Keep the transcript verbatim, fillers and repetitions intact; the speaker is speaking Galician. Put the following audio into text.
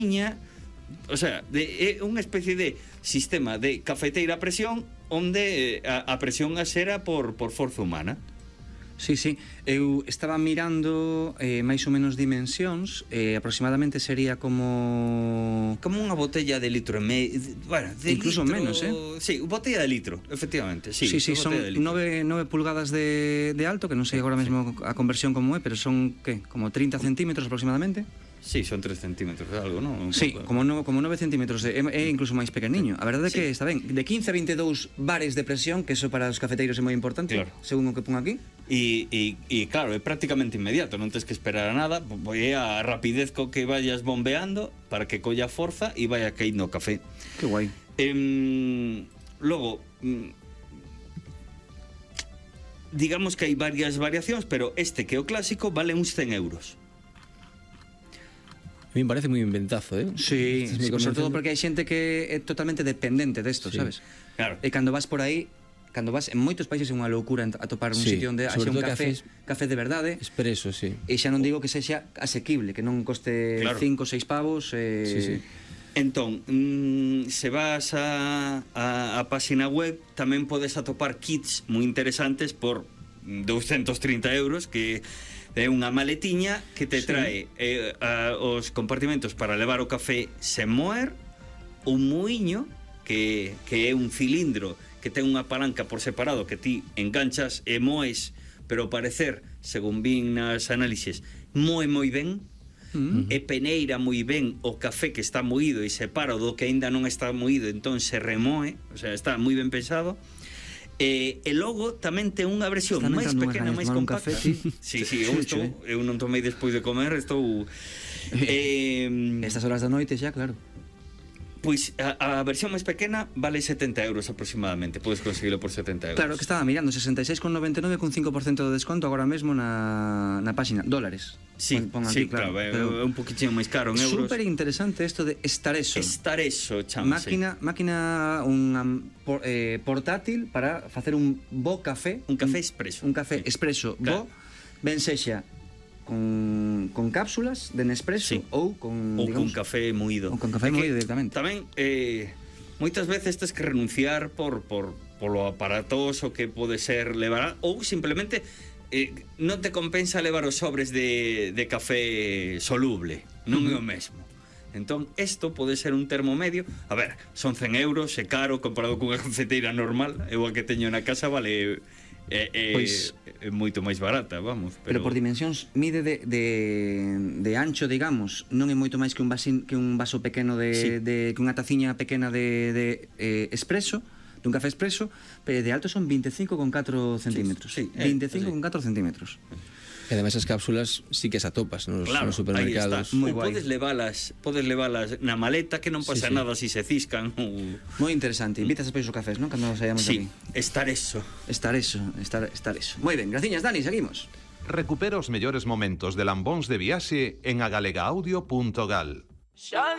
O sea, de, é unha especie de sistema de cafeteira a presión onde a, a presión a xera por, por forza humana. Sí, sí, eu estaba mirando eh, máis ou menos dimensións, eh, aproximadamente sería como... Como unha botella de litro e medio, bueno, de incluso litro, menos, eh? Sí, botella de litro, efectivamente, sí. Sí, sí, son nove pulgadas de, de alto, que non sei agora mesmo sí. a conversión como é, pero son, que, como trinta centímetros aproximadamente. Sí, son tres centímetros de algo, non? Sí, como, no, como nove centímetros, é, é incluso máis pequeniño. A verdade é que sí. está ben, de quince a veintidós bares de presión, que eso para os cafeteiros é moi importante, claro. según o que pon aquí. E, e, e claro, é prácticamente inmediato, non tens que esperar a nada, é a rapidez co que vayas bombeando para que colla forza e vaya caíndo o café. Que guai. Eh, logo, digamos que hai varias variacións, pero este que é o clásico vale uns cen euros. A mí me parece moi inventazo, eh? Sí, sí, sobre todo porque hai xente que é totalmente dependente desto, sí. sabes? Claro. E cando vas por aí, cando vas en moitos países é unha loucura a topar un sí. sitio onde haxa un café, cafés, café de verdade. Expreso, sí. E xa non digo que sexa asequible, que non coste claro. cinco ou seis pavos. Eh... Sí, sí. Entón, mmm, se vas a, a, a página web, tamén podes atopar kits moi interesantes por doscientos trinta euros, que é unha maletiña que te trae sí. eh, a, os compartimentos para levar o café sen moer, un muiño que, que é un cilindro que ten unha palanca por separado que ti enganchas e moes, pero ao parecer, según vin nas análises, moe moi ben, uh-huh. e peneira moi ben o café que está moído e separa do que aínda non está moído, entón se remoe, o sea, está moi ben pensado. E, e logo tamén ten unha versión máis pequena, máis compacta. Sí, sí, sí, eu, estou, eu non tomei despois de comer, estou... Eh, Estas horas da noite xa, claro. Pois a, a versión máis pequena vale setenta euros aproximadamente. Podes conseguilo por setenta euros. Claro, que estaba mirando, sesenta e seis con noventa e nove con cinco por cento de desconto agora mesmo na, na página. Dólares. Sí, pon, pon aquí, sí, claro, claro, é un poquinho máis caro en euros. Super interesante isto de Staresso. Staresso, chamase. Máquina, máquina unha por, eh, portátil para facer un bo café. Un café expreso. Un café sí. expreso claro. bo, ben sexa con, con cápsulas de Nespresso sí. ou con, ou digamos, con café moído. Ou con café moído directamente. Tamén, eh, moitas veces tens que renunciar por, por, por lo aparatoso que pode ser levar, ou simplemente eh, non te compensa levar os sobres de, de café soluble, non uh-huh. é o mesmo. Entón, isto pode ser un termo medio. A ver, son cen euros, é caro comparado cunha cafeteira normal. Eu a que teño na casa vale... É, é, pois, é moito máis barata, vamos. Pero, pero por dimensións mide de, de, de ancho, digamos. Non é moito máis que un, vasin, que un vaso pequeno de, sí. de que unha taciña pequena de, de eh, espresso, de un café espresso, pero de alto son veinticinco con catro centímetros. Sí, sí, veinticinco sí. con catro centímetros. E ademais as cápsulas sí que as atopas nos, claro, nos supermercados. Moi guai. Podes levalas, podes levalas na maleta, que non pasa sí, sí. nada se si se ciscan. Ou... Moi interesante. Invitas a pedir os cafés, non? Cando nos saíamos sí, aquí. Estar eso. Estar eso, estar, estar eso. Moi ben, graciñas, Dani, seguimos. Recupera os mellores momentos de Lambóns de Viaxe en agalega audio punto gal.